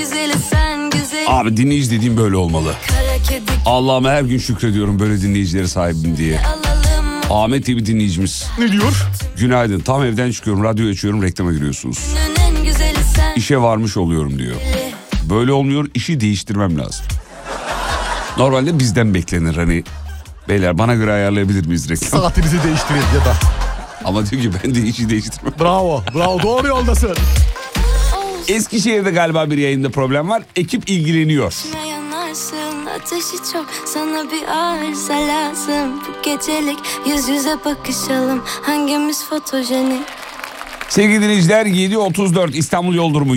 Abi dinleyici dediğim böyle olmalı. Allah'ıma her gün şükrediyorum böyle dinleyicilere sahibim diye. Ahmet diye bir dinleyicimiz. Ne diyor? Günaydın, tam evden çıkıyorum, radyo açıyorum, reklama giriyorsunuz. İşe varmış oluyorum diyor. Böyle olmuyor, işi değiştirmem lazım. Normalde bizden beklenir hani. Beyler bana göre ayarlayabilir miyiz reklam? Saatinizi değiştirin ya da. Ama diyor ki ben de işi değiştirmem. Bravo, bravo, doğru yoldasın. Eskişehir'de galiba bir yayında problem var. Ekip ilgileniyor. Ateşi çok, sana bir arıza lazım. Bu gecelik yüz yüze bakışalım. Hangimiz fotojenik? Sevgili dinleyiciler, 7.34 İstanbul yol durumu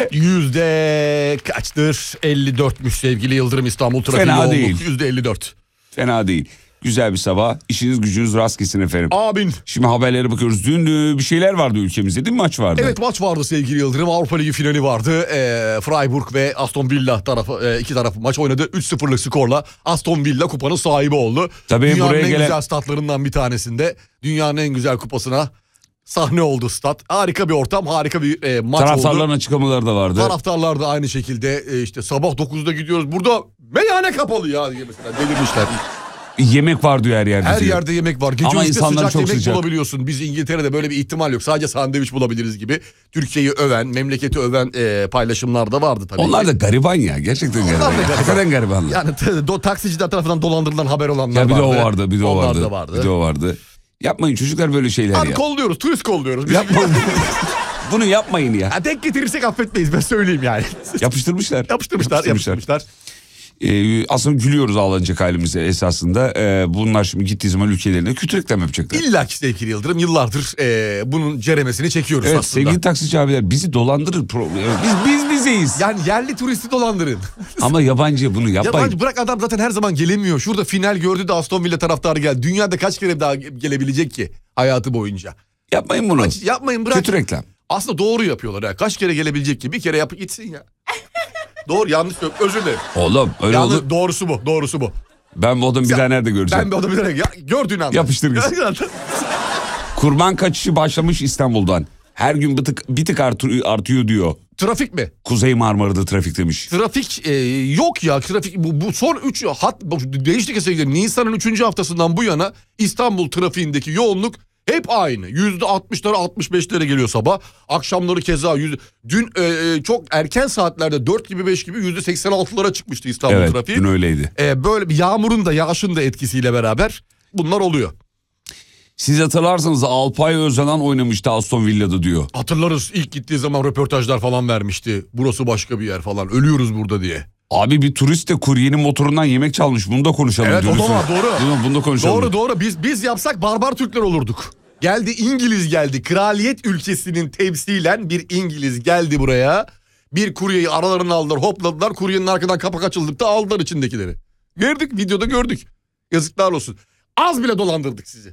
Yüzde kaçtır? 54'müş sevgili Yıldırım, İstanbul trafiği Fena değil. %54. Fena değil. Güzel bir sabah. İşiniz gücünüz rast gitsin efendim. Amin. Şimdi haberlere bakıyoruz. Dün bir şeyler vardı ülkemizde, değil mi? Maç vardı. Evet, maç vardı sevgili Yıldırım. Avrupa Ligi finali vardı. Freiburg ve Aston Villa tarafı, iki tarafı maç oynadı. 3-0'lık skorla Aston Villa kupanın sahibi oldu. Tabii dünyanın buraya en gelen... güzel statlarından bir tanesinde. Dünyanın en güzel kupasına sahne oldu stat. Harika bir ortam, harika bir maç oldu. Taraftarların açıklamaları da vardı. Taraftarlar da aynı şekilde işte sabah 9'da gidiyoruz. Burada meyhane kapalı ya diye mesela delirmişler. Yemek var diyor her yerde. Her diyor. yerde yemek var. Gece ama üstü sıcak çok yemek sıcak bulabiliyorsun. Biz İngiltere'de böyle bir ihtimal yok. Sadece sandviç bulabiliriz gibi. Türkiye'yi öven, memleketi öven paylaşımlar da vardı tabii. Onlar da gariban ya. Gerçekten gariban. Hakikaten garibanlar. Yani taksiciler tarafından dolandırılan haber olanlar ya bir vardı. de o vardı. Bir de o Onlar vardı. da vardı. Bir de o vardı. Yapmayın çocuklar böyle şeyler Hadi ya. kolluyoruz. Turist kolluyoruz. Yapmayın. Bunu yapmayın ya. Ha, denk getirirsek affetmeyiz, ben söyleyeyim yani. Yapıştırmışlar. Yapıştırmışlar. Aslında gülüyoruz ağlanacak halimize esasında. Bunlar şimdi gittiği zaman ülkelerine kötü reklam yapacaklar. İlla ki sevgili Yıldırım, yıllardır bunun ceremesini çekiyoruz evet, aslında. sevgili taksici abiler bizi dolandırır. Biz bizeyiz. Yani yerli turisti dolandırın. Ama yabancı bunu yapmayın. Yabancı bırak, adam zaten her zaman gelemiyor. Şurada final gördü de Aston Villa taraftarı geldi. Dünyada kaç kere daha gelebilecek ki hayatı boyunca? Yapmayın bunu. Yapmayın, bırak. Kötü reklam. Aslında doğru yapıyorlar ya. Kaç kere gelebilecek ki? Bir kere yapıp gitsin ya. Doğru, yanlış yok. Özür dilerim. Oğlum öyle olur. Doğrusu bu. Ben bu adamı bir daha nerede göreceğim? Ben bu adamı bir daha gördüğün anda. Yapıştır gitsin. Kurban kaçışı başlamış İstanbul'dan. Her gün bir tık artıyor diyor. Trafik mi? Kuzey Marmara'da trafik demiş. Trafik yok ya. Trafik bu son 3 hat değişti kesinlikle. Nisan'ın 3. haftasından bu yana İstanbul trafiğindeki yoğunluk hep aynı. %60'lara 65'lere geliyor sabah. Akşamları keza dün çok erken saatlerde 4 gibi 5 gibi %86'lara çıkmıştı İstanbul trafiği. Evet, dün öyleydi. Böyle bir yağmurun da yağışın da etkisiyle beraber bunlar oluyor. Siz hatırlarsanız Alpay Özalan oynamıştı Aston Villa'da diyor. Hatırlarız, ilk gittiği zaman röportajlar falan vermişti. Burası başka bir yer falan, ölüyoruz burada diye. Abi bir turist de kuryenin motorundan yemek çalmış, bunu da konuşalım. Evet, diyorsun. o da var, doğru. Bunu da konuşalım. Doğru biz yapsak barbar Türkler olurduk. Geldi İngiliz geldi, kraliyet ülkesinin temsilen bir İngiliz geldi buraya. Bir kuryeyi aralarına aldılar, hopladılar, kuryenin arkadan kapak açıldıkta aldılar içindekileri. Gördük, videoda gördük. Yazıklar olsun. Az bile dolandırdık sizi.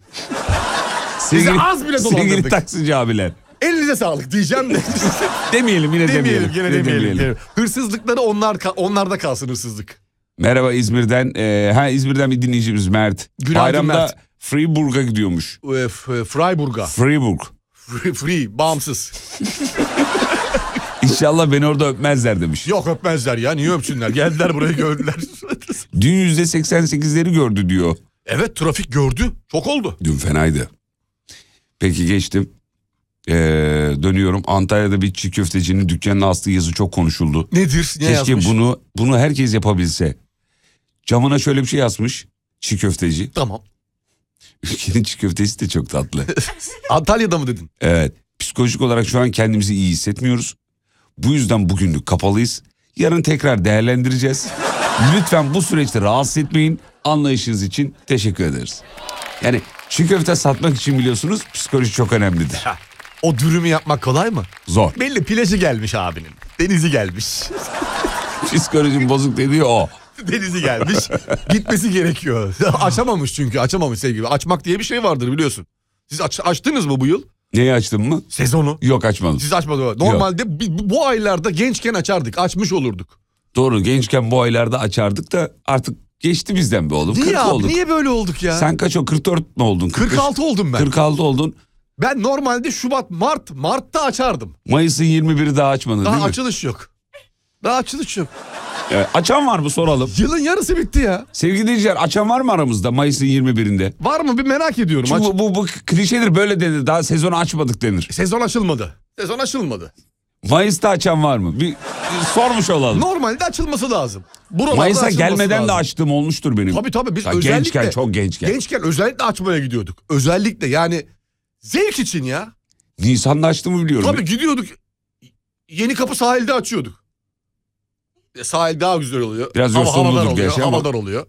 Sizi az bile dolandırdık. Sevgili taksici abiler. Elinize sağlık diyeceğim de. Demeyelim. Demeyelim. Hırsızlıkları onlarda kalsın, hırsızlık. Merhaba İzmir'den. İzmir'den bir dinleyicimiz Mert. Günaydın Bayramda Mert. Freiburg'a gidiyormuş. Freiburg'a. Free, bağımsız. İnşallah beni orada öpmezler demiş. Yok, öpmezler ya, niye öpsünler? Geldiler buraya, gördüler. Dün %88'leri gördü diyor. Evet, trafik gördü. Çok oldu. Dün fenaydı. Peki geçtim. Dönüyorum. Antalya'da bir çiğ köftecinin dükkanına astığı yazı çok konuşuldu. Nedir? Ne Keşke yazmış? bunu herkes yapabilse. Camına şöyle bir şey yazmış çiğ köfteci. Tamam. Ülkenin çiğ köftesi de çok tatlı. Antalya'da mı dedin? Evet. Psikolojik olarak şu an kendimizi iyi hissetmiyoruz. Bu yüzden bugünlük kapalıyız. Yarın tekrar değerlendireceğiz. Lütfen bu süreçte rahatsız etmeyin. Anlayışınız için teşekkür ederiz. Yani çiğ köfte satmak için biliyorsunuz psikoloji çok önemlidir. O dürümü yapmak kolay mı? Zor. Belli, plajı gelmiş abinin. Denizi gelmiş. Psikolojim bozuk dediği o. Denizi gelmiş. Gitmesi gerekiyor. Açamamış sevgili. Açmak diye bir şey vardır, biliyorsun. Siz açtınız mı bu yıl? Neyi açtın mı? Sezonu. Yok, açmadım. Siz açmadınız. Normalde bu aylarda gençken açardık. Açmış olurduk. Doğru, gençken bu aylarda açardık da artık geçti bizden be oğlum. Niye 40 abi? olduk. Niye böyle olduk ya? Sen kaç 44 mi oldun? 46 oldum ben. 46 oldun. Ben normalde Mart'ta açardım. Mayıs'ın 21'i daha açmadın Daha değil mi? açılış yok. Daha açılış yok. Açan var mı soralım. Yılın yarısı bitti ya. Sevgili dinleyiciler, açan var mı aramızda Mayıs'ın 21'inde? Var mı bir merak ediyorum. Çünkü bu klişedir, böyle denir. Daha sezonu açmadık denir. Sezon açılmadı. Sezon açılmadı. Mayıs'ta açan var mı? Bir sormuş olalım. Normalde açılması lazım. Buralarda Mayıs'a açılması gelmeden lazım. de açtığım olmuştur benim. Tabii biz Ya özellikle. gençken, çok gençken. Gençken özellikle açmaya gidiyorduk. Özellikle yani zevk için ya. Nisan'da açtığımı biliyorum. Tabii gidiyorduk. Yeni Kapı sahilde açıyorduk. Sahil daha güzel oluyor. Biraz Havadar yosunludur oluyor. gerçi ama. Havadar oluyor.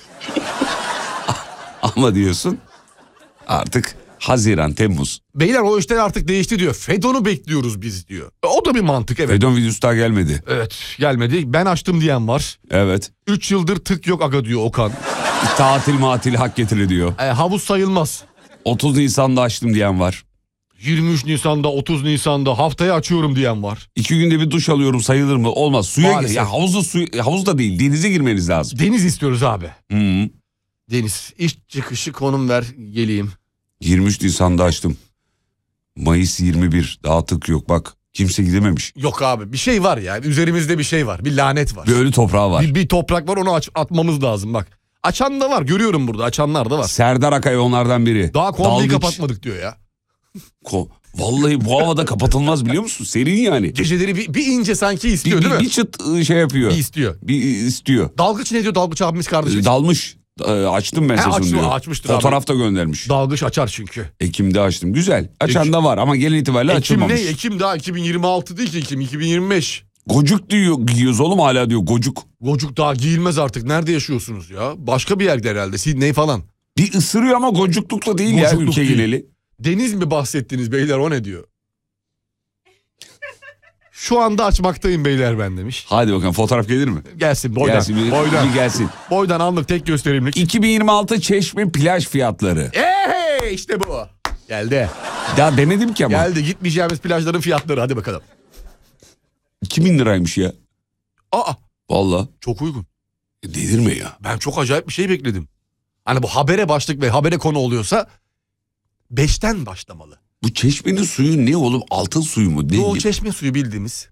Ama diyorsun artık Haziran, Temmuz. Beyler o işler artık değişti diyor. Fedon'u bekliyoruz biz diyor. O da bir mantık, evet. Fedon videosu daha gelmedi. Evet, gelmedi. Ben açtım diyen var. Evet. 3 yıldır tık yok aga diyor Okan. Tatil hak getire diyor. Havuz sayılmaz. 30 Nisan'da açtım diyen var. 23 Nisan'da, 30 Nisan'da haftaya açıyorum diyen var. 2 günde bir duş alıyorum, sayılır mı? Olmaz. Suya Maalesef. ya havuz da değil, denize girmeniz lazım. Deniz istiyoruz abi. Hı. Deniz. İş çıkışı konum ver geleyim. 23 Nisan'da açtım. Mayıs 21. Daha tık yok bak. Kimse gidememiş. Yok abi, bir şey var ya. Üzerimizde bir şey var. Bir lanet var. Bir ölü toprağı var. Bir toprak var, onu atmamız lazım bak. Açan da var, görüyorum burada. Açanlar da var. Serdar Akay onlardan biri. Daha kombiyi Dalgıç. kapatmadık diyor ya. Vallahi bu havada kapatılmaz, biliyor musun? Serin yani. Geceleri bir ince sanki istiyor değil mi? Bir çıt şey yapıyor. Bir istiyor. Bir istiyor. Dalgıç ne diyor? Dalgıç abimiz kardeşim. Dalmış. Açtım ben sezonu diyor. Açmıştır Fotoğraf da göndermiş. Dalgıç açar çünkü. Ekim'de açtım. Güzel. Açan da var ama genel itibariyle Ekim açılmamış. ne? Ekim daha 2026 değil ki, Ekim 2025. Gocuk diyor, giyiyoruz oğlum hala diyor, gocuk. Gocuk daha giyilmez artık. Nerede yaşıyorsunuz ya? Başka bir yerde herhalde. Sydney falan. Bir ısırıyor ama gocuklukla değil ya, Gocukluk ülke değil. geneli. Deniz mi bahsettiniz beyler, o ne diyor? Şu anda açmaktayım beyler ben demiş. Hadi bakalım, fotoğraf gelir mi? Gelsin boydan. Gelsin, bir gelsin. Boydan anlık tek gösterimlik. 2026 Çeşme plaj fiyatları. İşte bu. Geldi. Daha denedim ki ama. Geldi, gitmeyeceğimiz plajların fiyatları, hadi bakalım. 2000 liraymış ya. Aa, Vallahi. çok uygun. Delirme ya. Ben çok acayip bir şey bekledim. Hani bu habere başlık ve habere konu oluyorsa 5'ten başlamalı. Bu Çeşme'nin suyu ne oğlum? Altın suyu mu? Bu Ne? çeşme suyu bildiğimiz.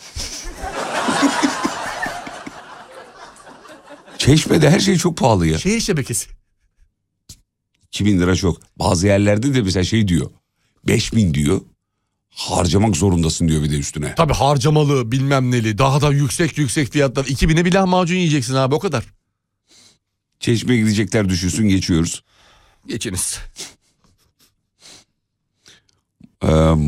Çeşme'de her şey çok pahalı ya. Şehir şebekesi. 2000 lira çok. Bazı yerlerde de mesela şey diyor. 5000 diyor. Harcamak zorundasın diyor bir de üstüne. Tabii harcamalı, bilmem neli, daha da yüksek fiyatlar. 2000'e bir lahmacun yiyeceksin abi, o kadar. Çeşme'ye gidecekler düşünsün, geçiyoruz. Geçiniz.